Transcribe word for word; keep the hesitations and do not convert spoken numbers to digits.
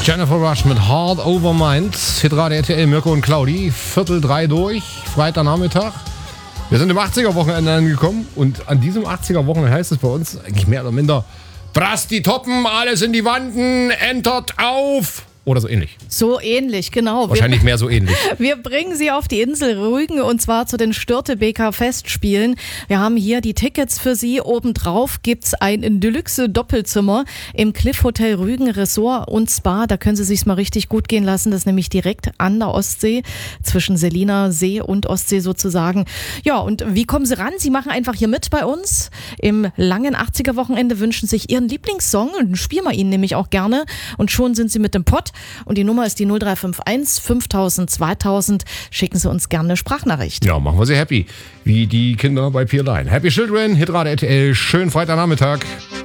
Jennifer Rush mit Heart Over Mind. Hitradio R T L, Mirko und Claudi. Viertel drei durch, Freitagnachmittag. Wir sind im achtziger-Wochenende angekommen und an diesem achtziger-Wochenende heißt es bei uns eigentlich mehr oder minder: Brast die Toppen, alles in die Wanden, entert auf! Oder so ähnlich. So ähnlich, genau. Wahrscheinlich wir, mehr so ähnlich. Wir bringen Sie auf die Insel Rügen und zwar zu den Störte B K Festspielen. Wir haben hier die Tickets für Sie. Obendrauf gibt's ein Deluxe-Doppelzimmer im Cliff Hotel Rügen Resort und Spa. Da können Sie sich's mal richtig gut gehen lassen. Das ist nämlich direkt an der Ostsee, zwischen Selina See und Ostsee sozusagen. Ja, und wie kommen Sie ran? Sie machen einfach hier mit bei uns. Im langen achtziger-Wochenende wünschen sich Ihren Lieblingssong und den spielen wir Ihnen nämlich auch gerne. Und schon sind Sie mit dem Pott. Und die Nummer ist die null drei fünf eins fünftausend zweitausend. Schicken Sie uns gerne eine Sprachnachricht. Ja, machen wir sie happy. Wie die Kinder bei Pier Line. Happy Children, Hitradio R T L. Schönen Freitagnachmittag.